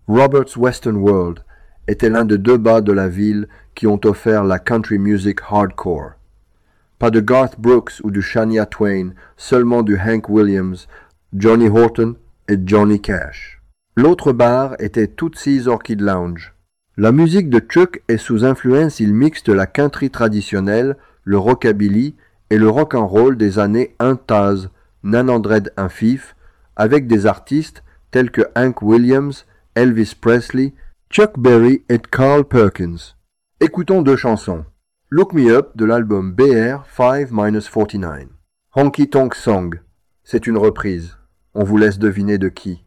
Robert's Western World était l'un des deux bars de la ville qui ont offert la country music hardcore. Pas de Garth Brooks ou de Shania Twain, seulement du Hank Williams, Johnny Horton et Johnny Cash. L'autre bar était Tootsie's Orchid Lounge. La musique de Chuck est sous influence, il mixe la country traditionnelle, le rockabilly et le rock'n'roll des années Taz, Nanandred Fif, avec des artistes tels que Hank Williams, Elvis Presley, Chuck Berry et Carl Perkins. Écoutons deux chansons. Look Me Up de l'album BR 5-49. Honky Tonk Song. C'est une reprise. On vous laisse deviner de qui.